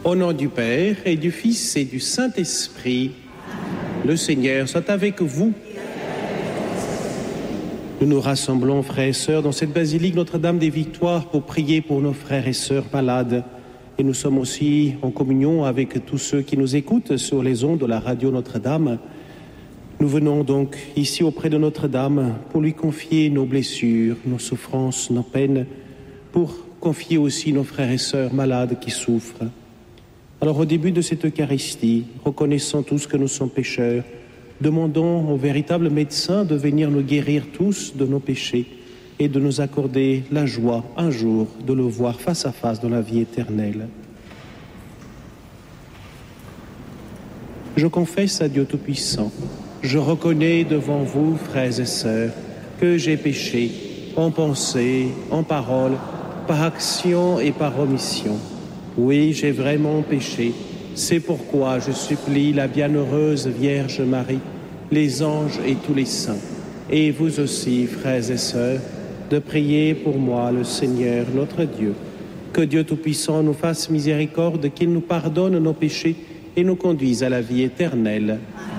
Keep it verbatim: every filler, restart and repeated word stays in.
Au nom du Père et du Fils et du Saint-Esprit, le Seigneur soit avec vous. Nous nous rassemblons, frères et sœurs, dans cette basilique Notre-Dame des Victoires pour prier pour nos frères et sœurs malades. Et nous sommes aussi en communion avec tous ceux qui nous écoutent sur les ondes de la radio Notre-Dame. Nous venons donc ici auprès de Notre-Dame pour lui confier nos blessures, nos souffrances, nos peines, pour confier aussi nos frères et sœurs malades qui souffrent. Alors au début de cette Eucharistie, reconnaissant tous que nous sommes pécheurs, demandons au véritable médecin de venir nous guérir tous de nos péchés et de nous accorder la joie un jour de le voir face à face dans la vie éternelle. Je confesse à Dieu Tout-Puissant, je reconnais devant vous, frères et sœurs, que j'ai péché en pensée, en parole, par action et par omission. Oui, j'ai vraiment péché. C'est pourquoi je supplie la bienheureuse Vierge Marie, les anges et tous les saints, et vous aussi, frères et sœurs, de prier pour moi le Seigneur notre Dieu. Que Dieu Tout-Puissant nous fasse miséricorde, qu'il nous pardonne nos péchés et nous conduise à la vie éternelle.